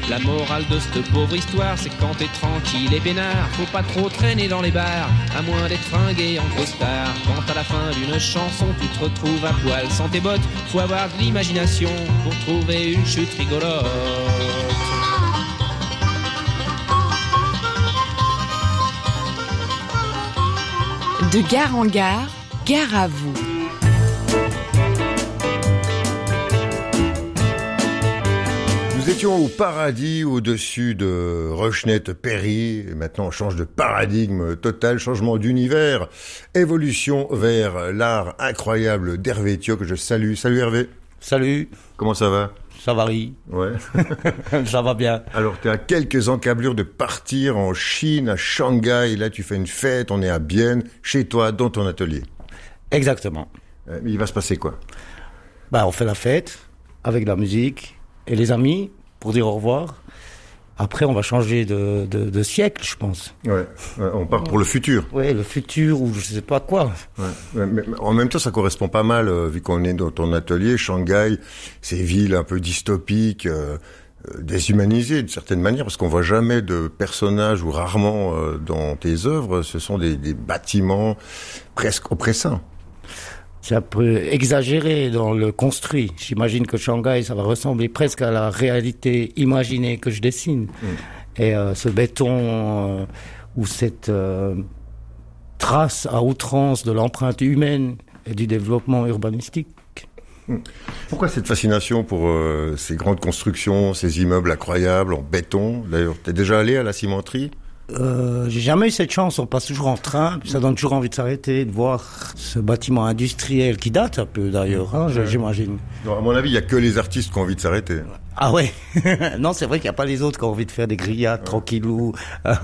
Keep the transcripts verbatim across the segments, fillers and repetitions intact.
La morale de cette pauvre histoire, c'est quand t'es tranquille et peinard, faut pas trop traîner dans les bars, à moins d'être fringué en costard. Quand à la fin d'une chanson, tu te retrouves à poil sans tes bottes, faut avoir de l'imagination pour trouver une chute rigolote. De gare en gare, gare à vous. Nous étions au paradis au-dessus de Rochette-Péry, et maintenant on change de paradigme total, changement d'univers, évolution vers l'art incroyable d'Hervé Thiot que je salue. Salut Hervé. Salut. Comment ça va? Ça varie. Ouais. Ça va bien. Alors, tu es à quelques encablures de partir en Chine, à Shanghai. Là, tu fais une fête, on est à Bienne, chez toi, dans ton atelier. Exactement. Euh, il va se passer quoi? Bah, on fait la fête avec la musique et les amis pour dire au revoir. Après, on va changer de, de, de siècle, je pense. Ouais, ouais, on part pour le futur. Ouais, le futur ou je sais pas quoi. Ouais, mais, mais en même temps, ça correspond pas mal, euh, vu qu'on est dans ton atelier, Shanghai, ces villes un peu dystopiques, euh, euh, déshumanisées d'une certaine manière, parce qu'on voit jamais de personnages ou rarement euh, dans tes œuvres. Ce sont des, des bâtiments presque oppressants. C'est un peu exagéré dans le construit. J'imagine que Shanghai, ça va ressembler presque à la réalité imaginée que je dessine. Mmh. Et euh, ce béton euh, ou cette euh, trace à outrance de l'empreinte humaine et du développement urbanistique. Mmh. Pourquoi cette fascination pour euh, ces grandes constructions, ces immeubles incroyables en béton? D'ailleurs, t'es déjà allé à la cimenterie? Euh, j'ai jamais eu cette chance, on passe toujours en train, ça donne toujours envie de s'arrêter, de voir ce bâtiment industriel qui date un peu d'ailleurs, hein, ouais. J'imagine. Non, à mon avis, il y a que les artistes qui ont envie de s'arrêter. Ah ouais. Non, c'est vrai qu'il n'y a pas les autres qui ont envie de faire des grillades ouais. tranquillou.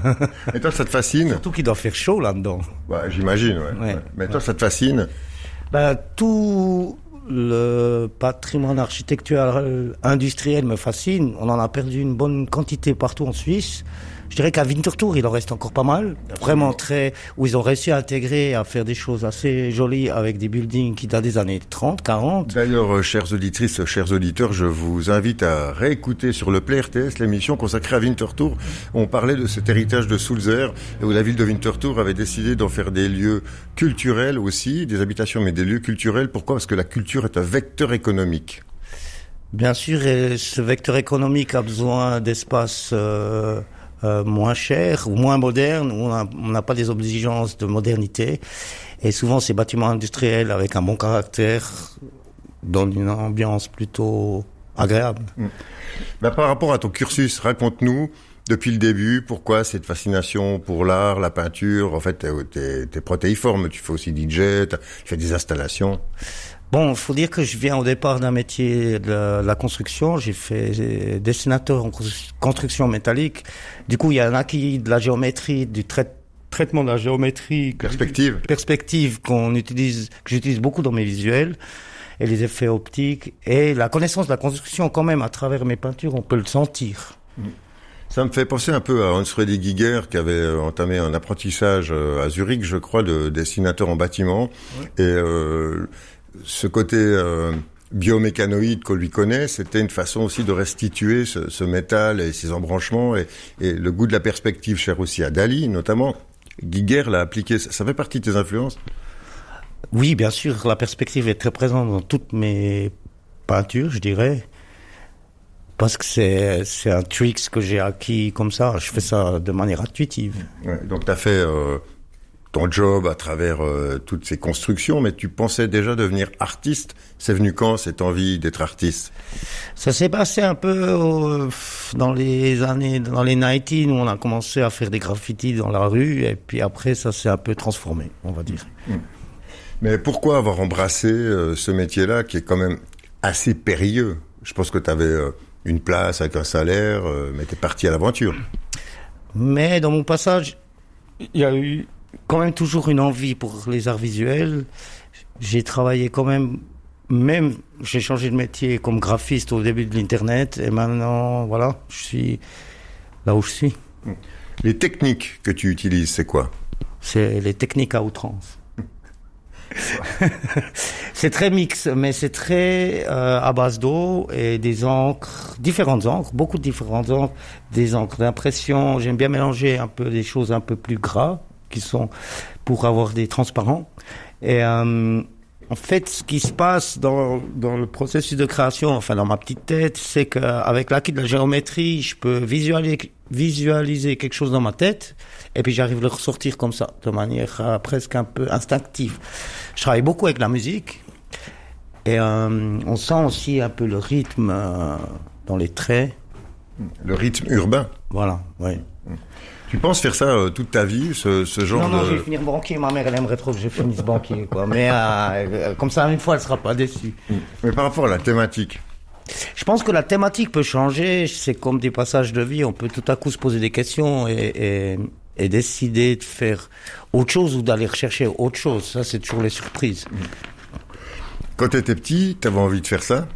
Et toi, ça te fascine? Surtout qu'il doit faire chaud là-dedans. Bah, j'imagine, ouais. ouais. ouais. Mais toi, ouais. ça te fascine? Bah, tout le patrimoine architectural industriel me fascine. On en a perdu une bonne quantité partout en Suisse. Je dirais qu'à Winterthur, il en reste encore pas mal. Vraiment très, où ils ont réussi à intégrer, à faire des choses assez jolies avec des buildings qui datent des années trente, quarante. D'ailleurs, chères auditrices, chers auditeurs, je vous invite à réécouter sur le Play R T S l'émission consacrée à Winterthur. On parlait de cet héritage de Sulzer, où la ville de Winterthur avait décidé d'en faire des lieux culturels aussi, des habitations, mais des lieux culturels. Pourquoi? Parce que la culture est un vecteur économique. Bien sûr, et ce vecteur économique a besoin d'espaces, euh, Euh, moins cher ou moins moderne, où on n'a pas des exigences de modernité. Et souvent, ces bâtiments industriels avec un bon caractère donnent une ambiance plutôt agréable. Mmh. Bah, par rapport à ton cursus, raconte-nous, depuis le début, pourquoi cette fascination pour l'art, la peinture? En fait, t'es, t'es, t'es protéiforme, tu fais aussi D J, tu fais des installations. Bon, il faut dire que je viens au départ d'un métier de la construction. J'ai fait dessinateur en construction métallique. Du coup, il y a un acquis de la géométrie, du trai- traitement de la géométrie. Perspective. Perspective qu'on utilise, que j'utilise beaucoup dans mes visuels. Et les effets optiques. Et la connaissance de la construction, quand même, à travers mes peintures, on peut le sentir. Ça me fait penser un peu à Hans-Freddy Giger, qui avait entamé un apprentissage à Zurich, je crois, de dessinateur en bâtiment. Ouais. Et, euh, ce côté euh, biomécanoïde qu'on lui connaît, c'était une façon aussi de restituer ce, ce métal et ses embranchements et, et le goût de la perspective, cher aussi à Dali, notamment. Giger l'a appliqué. Ça, ça fait partie de tes influences? Oui, bien sûr. La perspective est très présente dans toutes mes peintures, je dirais. Parce que c'est, c'est un trick que j'ai acquis comme ça. Je fais ça de manière intuitive. Ouais, donc tu as fait euh, ton job à travers euh, toutes ces constructions, mais tu pensais déjà devenir artiste. C'est venu quand, cette envie d'être artiste? Ça s'est passé un peu euh, dans les années, dans les quatre-vingt-dix, où on a commencé à faire des graffitis dans la rue, et puis après, ça s'est un peu transformé, on va dire. Mmh. Mais pourquoi avoir embrassé euh, ce métier-là, qui est quand même assez périlleux? Je pense que tu avais euh, une place avec un salaire, euh, mais tu es parti à l'aventure. Mais dans mon passage, il y a eu quand même toujours une envie pour les arts visuels. J'ai travaillé quand même, même j'ai changé de métier comme graphiste au début de l'internet, et maintenant, voilà, je suis là où je suis. Les techniques que tu utilises, c'est quoi? C'est les techniques à outrance. C'est très mix, mais c'est très euh, à base d'eau et des encres, différentes encres, beaucoup de différentes encres, des encres d'impression. J'aime bien mélanger un peu des choses un peu plus gras, qui sont pour avoir des transparents. Et euh, en fait, ce qui se passe dans, dans le processus de création, enfin dans ma petite tête, c'est qu'avec l'acquis de la géométrie, je peux visualiser, visualiser quelque chose dans ma tête, et puis j'arrive à le ressortir comme ça, de manière euh, presque un peu instinctive. Je travaille beaucoup avec la musique, et euh, on sent aussi un peu le rythme euh, dans les traits. Le rythme urbain. Voilà, oui. Tu penses faire ça euh, toute ta vie, ce, ce genre non, non, de... je vais finir banquier. Ma mère, elle aimerait trop que je finisse banquier, quoi. Mais euh, comme ça, une fois, elle sera pas déçue. Mais par rapport à la thématique, je pense que la thématique peut changer. C'est comme des passages de vie. On peut tout à coup se poser des questions et, et, et décider de faire autre chose ou d'aller rechercher autre chose. Ça, c'est toujours les surprises. quand tu étais petit, tu avais envie de faire ça?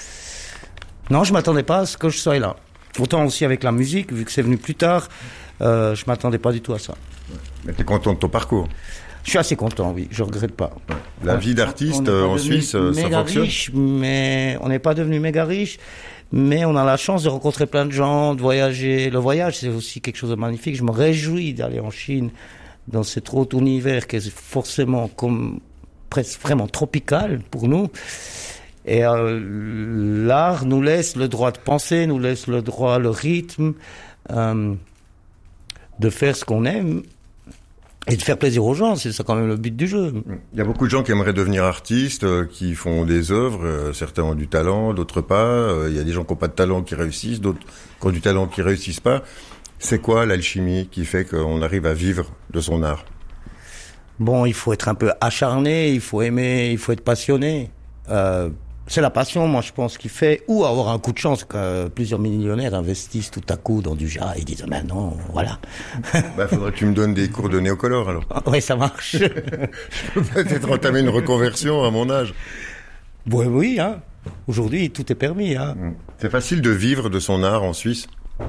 Non, je m'attendais pas à ce que je sois là. Autant aussi avec la musique, vu que c'est venu plus tard. Euh, je m'attendais pas du tout à ça. Mais t'es content de ton parcours? Je suis assez content, oui. Je regrette pas. La vie d'artiste en Suisse, ça fonctionne? Riche, mais on n'est pas devenu méga riche. Mais on a la chance de rencontrer plein de gens, de voyager. Le voyage, c'est aussi quelque chose de magnifique. Je me réjouis d'aller en Chine, dans cet autre univers qui est forcément comme presque vraiment tropical pour nous. Et euh, l'art nous laisse le droit de penser, nous laisse le droit, le rythme. Euh, de faire ce qu'on aime et de faire plaisir aux gens, c'est ça quand même le but du jeu. Il y a beaucoup de gens qui aimeraient devenir artistes, euh, qui font des œuvres, euh, certains ont du talent, d'autres pas, euh, il y a des gens qui n'ont pas de talent qui réussissent, d'autres qui ont du talent qui réussissent pas. C'est quoi l'alchimie qui fait qu'on arrive à vivre de son art? Bon, il faut être un peu acharné, il faut aimer, il faut être passionné. Euh, C'est la passion, moi, je pense, qui fait, ou avoir un coup de chance, que plusieurs millionnaires investissent tout à coup dans du jas et disent, maintenant, voilà. Bah, faudrait que tu me donnes des cours de néocolore, alors. Oui, ça marche. Je peux peut-être entamer une reconversion à mon âge. Oui, oui, hein. Aujourd'hui, tout est permis, hein. C'est facile de vivre de son art en Suisse?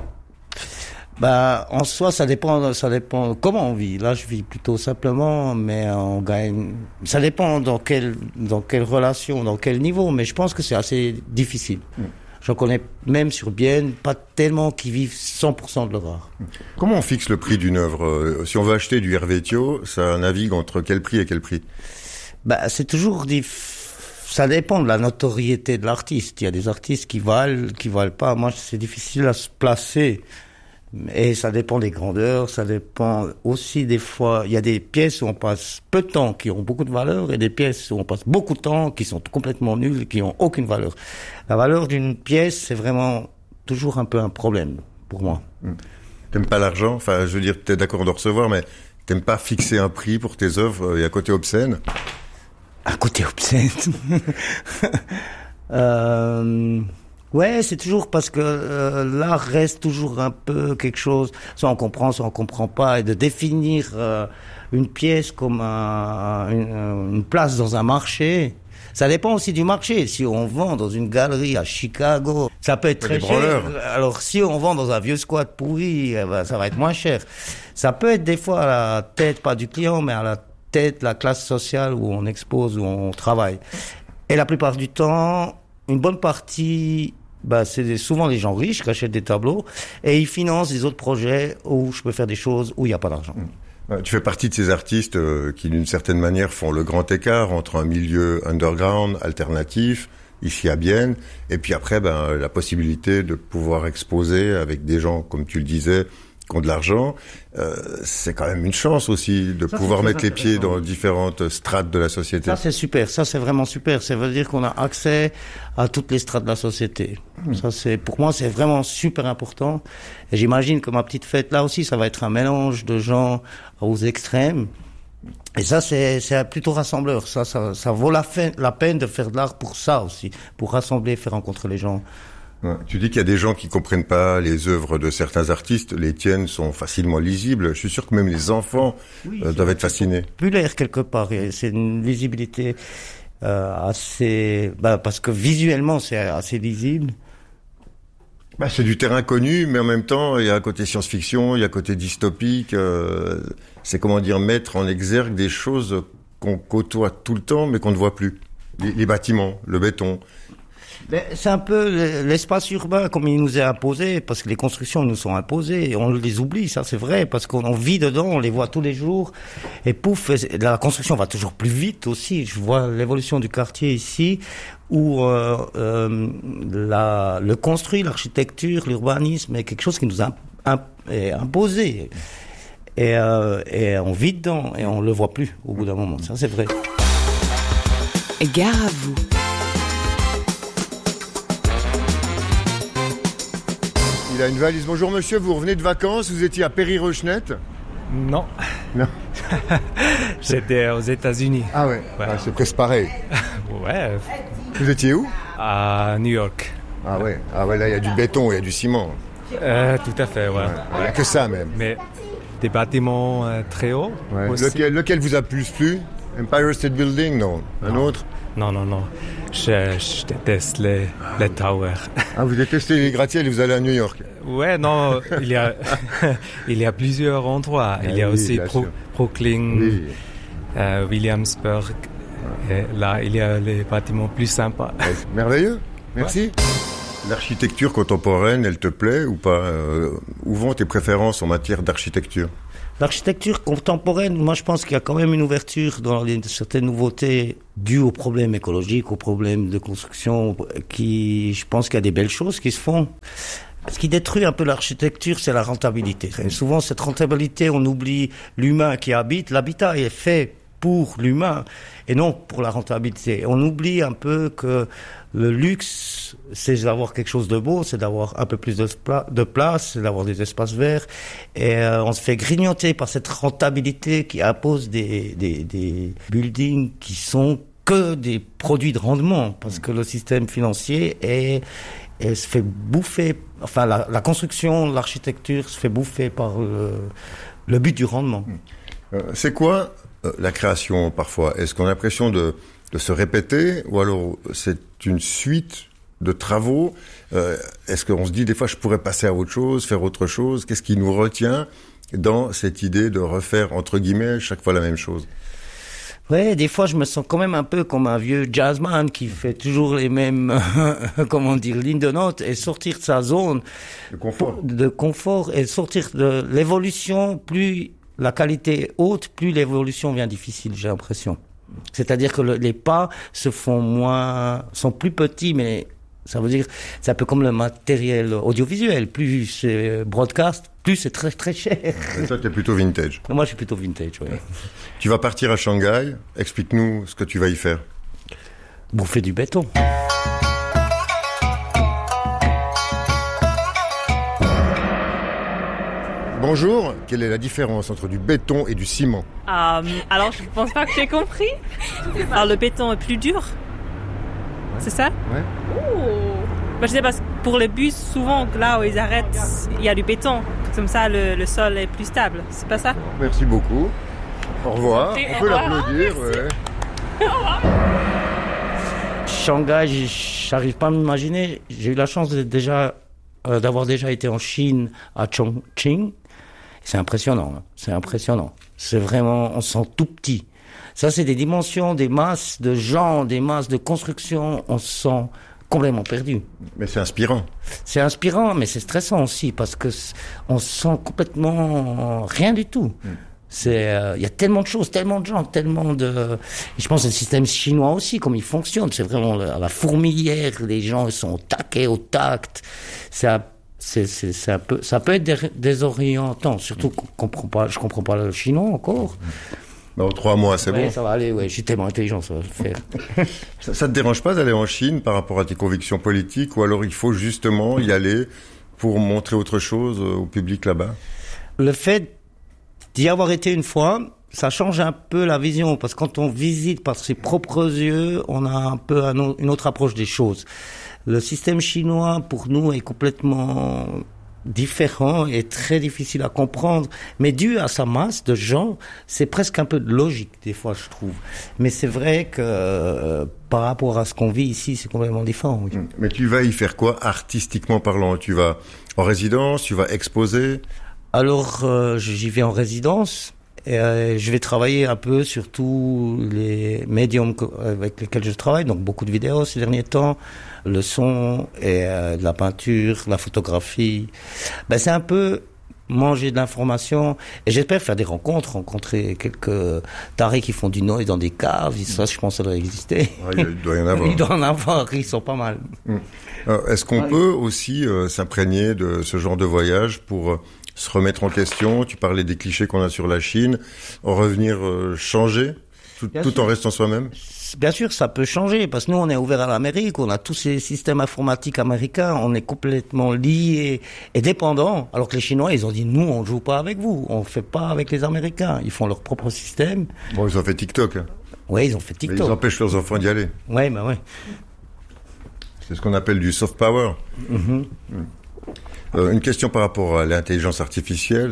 Bah, en soi, ça dépend, ça dépend comment on vit. Là, je vis plutôt simplement, mais on gagne. Ça dépend dans quelle, dans quelle relation, dans quel niveau. Mais je pense que c'est assez difficile. Mm. J'en connais même sur Bienne, pas tellement qui vivent cent pour cent de leur art. Comment on fixe le prix d'une œuvre? Si on veut acheter du Hervé Thio, ça navigue entre quel prix et quel prix? Bah, c'est toujours diff... Ça dépend de la notoriété de l'artiste. Il y a des artistes qui valent, qui valent pas. Moi, c'est difficile à se placer. Et ça dépend des grandeurs, ça dépend aussi des fois, il y a des pièces où on passe peu de temps qui ont beaucoup de valeur et des pièces où on passe beaucoup de temps qui sont complètement nulles, qui ont aucune valeur. La valeur d'une pièce, c'est vraiment toujours un peu un problème pour moi. Mmh. T'aimes pas l'argent? Enfin, je veux dire, t'es d'accord de recevoir, mais t'aimes pas fixer un prix pour tes œuvres? Il y a un côté obscène? Un côté obscène? euh... Ouais, c'est toujours parce que euh, l'art reste toujours un peu quelque chose, soit on comprend, soit on comprend pas, et de définir euh, une pièce comme un, une, une place dans un marché, ça dépend aussi du marché. Si on vend dans une galerie à Chicago, ça peut être très cher. Alors si on vend dans un vieux squat pourri, eh ben, ça va être moins cher. Ça peut être des fois à la tête, pas du client, mais à la tête, la classe sociale où on expose, où on travaille. Et la plupart du temps, une bonne partie, bah, c'est souvent les gens riches qui achètent des tableaux et ils financent des autres projets où je peux faire des choses où il n'y a pas d'argent. Tu fais partie de ces artistes euh, qui, d'une certaine manière, font le grand écart entre un milieu underground, alternatif, ici à Bienne, et puis après, ben, la possibilité de pouvoir exposer avec des gens, comme tu le disais, qui ont de l'argent. Euh, c'est quand même une chance aussi de ça, pouvoir mettre les pieds dans différentes strates de la société. Ça, c'est super. Ça, c'est vraiment super. Ça veut dire qu'on a accès à toutes les strates de la société. Mmh. Ça, c'est, pour moi, c'est vraiment super important. Et j'imagine que ma petite fête, là aussi, ça va être un mélange de gens aux extrêmes. Et ça, c'est, c'est plutôt rassembleur. Ça, ça, ça vaut la, fin, la peine de faire de l'art pour ça aussi. Pour rassembler, faire rencontrer les gens. Ouais. Tu dis qu'il y a des gens qui comprennent pas les œuvres de certains artistes. Les tiennes sont facilement lisibles. Je suis sûr que même les enfants oui, euh, doivent être fascinés. Populaire quelque part. Et c'est une lisibilité euh, assez, bah, parce que visuellement c'est assez lisible. Bah, c'est du terrain connu, mais en même temps il y a un côté science-fiction, il y a un côté dystopique. Euh, c'est comment dire mettre en exergue des choses qu'on côtoie tout le temps, mais qu'on ne voit plus. Les, les bâtiments, le béton. Mais c'est un peu l'espace urbain comme il nous est imposé, parce que les constructions nous sont imposées, et on les oublie, ça c'est vrai, parce qu'on vit dedans, on les voit tous les jours, et pouf, la construction va toujours plus vite aussi. Je vois l'évolution du quartier ici, où euh, euh, la, le construit, l'architecture, l'urbanisme est quelque chose qui nous a imp, est imposé, et, euh, et on vit dedans, et on le voit plus au bout d'un moment, ça c'est vrai. Gare à vous. Il a une valise. Bonjour monsieur, vous revenez de vacances, vous étiez à Péry-Rochette? Non. Non. J'étais aux États-Unis. Ah ouais, ouais. Ah, c'est presque pareil. Ouais. Vous étiez où? À New York. Ah ouais, ah ouais, là il y a du béton, il y a du ciment. Euh, tout à fait, ouais. Il n'y a que ça même. Mais des bâtiments euh, très hauts. Ouais. Aussi. Lequel, lequel vous a plus plu? Empire State Building, non? Un non. autre? Non, non, non. Je, je déteste les, les towers. Ah, vous détestez les gratte-ciels et vous allez à New York? Ouais, non, il y a, il y a plusieurs endroits. Il y a oui, aussi Pro, Brooklyn, oui. euh, Williamsburg. Et là, il y a les bâtiments plus sympas. Ouais, merveilleux. Merci. Ouais. L'architecture contemporaine, elle te plaît ou pas? euh, Où vont tes préférences en matière d'architecture? L'architecture contemporaine, moi je pense qu'il y a quand même une ouverture dans les, certaines nouveautés dues aux problèmes écologiques, aux problèmes de construction, qui, je pense qu'il y a des belles choses qui se font. Ce qui détruit un peu l'architecture, c'est la rentabilité. Et souvent, cette rentabilité, on oublie l'humain qui habite. L'habitat est fait pour l'humain et non pour la rentabilité. On oublie un peu que le luxe, c'est d'avoir quelque chose de beau, c'est d'avoir un peu plus de, pla- de place, c'est d'avoir des espaces verts. Et euh, on se fait grignoter par cette rentabilité qui impose des, des, des buildings qui sont que des produits de rendement, parce que le système financier est, est se fait bouffer. Enfin, la, la construction, l'architecture se fait bouffer par le, le but du rendement. Euh, c'est quoi euh, la création parfois? Est-ce qu'on a l'impression de de se répéter, ou alors c'est une suite de travaux? euh, Est-ce qu'on se dit des fois je pourrais passer à autre chose, faire autre chose? Qu'est-ce qui nous retient dans cette idée de refaire entre guillemets chaque fois la même chose? Ouais, des fois je me sens quand même un peu comme un vieux jazzman qui fait toujours les mêmes, comment dire, lignes de notes, et sortir de sa zone de confort, de confort et sortir de l'évolution. Plus la qualité est haute, plus l'évolution vient difficile, j'ai l'impression. C'est-à-dire que le, les pas se font moins, sont plus petits, mais ça veut dire, c'est un peu comme le matériel audiovisuel. Plus c'est broadcast, plus c'est très très cher. Et toi, t'es plutôt vintage. Moi, je suis plutôt vintage, oui. Tu vas partir à Shanghai. Explique-nous ce que tu vas y faire. Bouffer du béton. Bonjour, quelle est la différence entre du béton et du ciment? euh, Alors, je ne pense pas que tu aies compris. Alors, le béton est plus dur. Ouais. C'est ça? Ouais. Oh. Bah, je sais parce que pour les bus, souvent, là où ils arrêtent, il y a du béton. Comme ça, le, le sol est plus stable. C'est pas ça? Merci beaucoup. Au revoir. Et On peut l'applaudir. Ouais. Au revoir. Shanghai, j'arrive pas à m'imaginer. J'ai eu la chance de déjà, euh, d'avoir déjà été en Chine, à Chongqing. C'est impressionnant, hein. C'est impressionnant. C'est vraiment, on se sent tout petit. Ça, c'est des dimensions, des masses de gens, des masses de construction. On se sent complètement perdu. Mais c'est inspirant. C'est inspirant, mais c'est stressant aussi parce que on se sent complètement rien du tout. Mm. C'est, il euh, y a tellement de choses, tellement de gens, tellement de. Et je pense que le système chinois aussi, comme il fonctionne, c'est vraiment la, la fourmilière. Les gens ils sont au taquet, au tact. C'est un C'est, c'est, c'est un peu, ça peut être désorientant, surtout qu'on comprend pas, je comprends pas le chinois encore. Dans trois mois, c'est ouais, bon. Ça va aller, ouais, je suis tellement intelligent, ça va le faire. ça, ça te dérange pas d'aller en Chine par rapport à tes convictions politiques, ou alors il faut justement y aller pour montrer autre chose au public là-bas? Le fait d'y avoir été une fois, ça change un peu la vision, parce que quand on visite par ses propres yeux, on a un peu un autre, une autre approche des choses. Le système chinois, pour nous, est complètement différent et très difficile à comprendre, mais dû à sa masse de gens, c'est presque un peu de logique, des fois, je trouve. Mais c'est vrai que euh, par rapport à ce qu'on vit ici, c'est complètement différent. Oui. Mais tu vas y faire quoi, artistiquement parlant? Tu vas en résidence, tu vas exposer? Alors, euh, j'y vais en résidence. Et, euh, je vais travailler un peu sur tous les médiums avec lesquels je travaille, donc beaucoup de vidéos ces derniers temps, le son et euh, de la peinture, la photographie. Ben c'est un peu manger de l'information et j'espère faire des rencontres, rencontrer quelques tarés qui font du noise dans des caves. Ça, je pense, ça doit exister. Ah, il doit y en avoir. Il doit en avoir, ils sont pas mal. Alors, est-ce qu'on ouais. peut aussi euh, s'imprégner de ce genre de voyage pour euh, se remettre en question? Tu parlais des clichés qu'on a sur la Chine, en revenir euh, changer, tout, tout en restant soi-même? Bien sûr, ça peut changer, parce que nous, on est ouvert à l'Amérique, on a tous ces systèmes informatiques américains, on est complètement liés et dépendants, alors que les Chinois, ils ont dit, nous, on joue pas avec vous, on fait pas avec les Américains, ils font leur propre système. Bon, ils ont fait TikTok. Hein. Oui, ils ont fait TikTok. Mais ils empêchent leurs enfants d'y aller. Oui, ben oui. C'est ce qu'on appelle du soft power. Mm-hmm. Euh, une question par rapport à l'intelligence artificielle.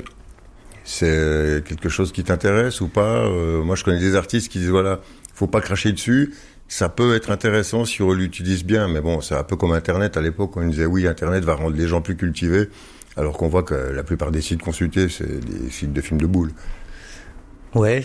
C'est quelque chose qui t'intéresse ou pas? euh, Moi, je connais des artistes qui disent, voilà, faut pas cracher dessus. Ça peut être intéressant si on l'utilise bien, mais bon, c'est un peu comme Internet à l'époque. On disait, oui, Internet va rendre les gens plus cultivés, alors qu'on voit que la plupart des sites consultés, c'est des sites de films de boules. Ouais.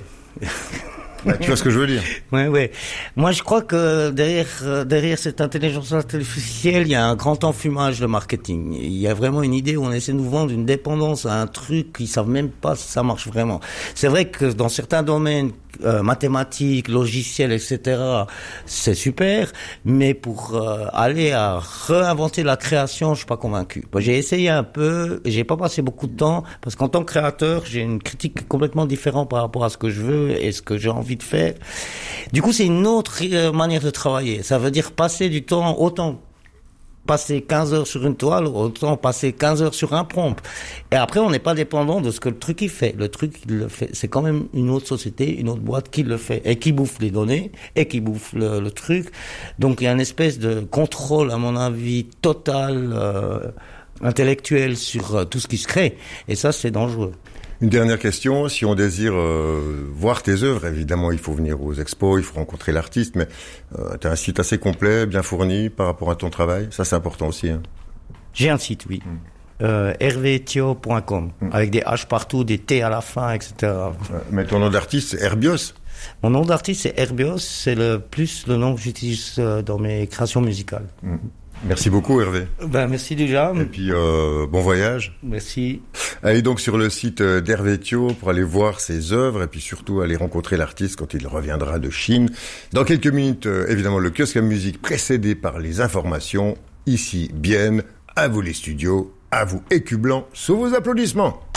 Bah, tu vois ce que je veux dire? Ouais, ouais. Moi, je crois que derrière, euh, derrière cette intelligence artificielle, il y a un grand enfumage de marketing. Il y a vraiment une idée où on essaie de nous vendre une dépendance à un truc qu'ils savent même pas si ça marche vraiment. C'est vrai que dans certains domaines, euh, mathématiques, logiciels, et cetera, c'est super, mais pour euh, aller à réinventer la création, je suis pas convaincu. Moi, j'ai essayé un peu, j'ai pas passé beaucoup de temps, parce qu'en tant que créateur, j'ai une critique complètement différente par rapport à ce que je veux et ce que j'ai envie de faire. Du coup, c'est une autre euh, manière de travailler. Ça veut dire passer du temps, autant passer quinze heures sur une toile, autant passer quinze heures sur un prompt. Et après, on n'est pas dépendant de ce que le truc il fait. Le truc, il le fait. C'est quand même une autre société, une autre boîte qui le fait et qui bouffe les données et qui bouffe le, le truc. Donc, il y a une espèce de contrôle, à mon avis, total, euh, intellectuel sur euh, tout ce qui se crée. Et ça, c'est dangereux. Une dernière question, si on désire euh, voir tes œuvres, évidemment il faut venir aux expos, il faut rencontrer l'artiste, mais euh, tu as un site assez complet, bien fourni par rapport à ton travail, ça c'est important aussi. Hein. J'ai un site, oui, mm. euh, hervé thio point com, mm. avec des H partout, des T à la fin, et cetera. Mais ton nom d'artiste c'est Herbios? Mon nom d'artiste c'est Herbios, c'est le plus le nom que j'utilise dans mes créations musicales. Mm. Merci beaucoup Hervé. Ben merci déjà. Et puis euh, bon voyage. Merci. Allez donc sur le site d'Hervé Thio pour aller voir ses œuvres et puis surtout aller rencontrer l'artiste quand il reviendra de Chine. Dans quelques minutes, euh, évidemment le kiosque à musique précédé par les informations. Ici Bienne, à vous les studios, à vous Écu Blanc, sous vos applaudissements.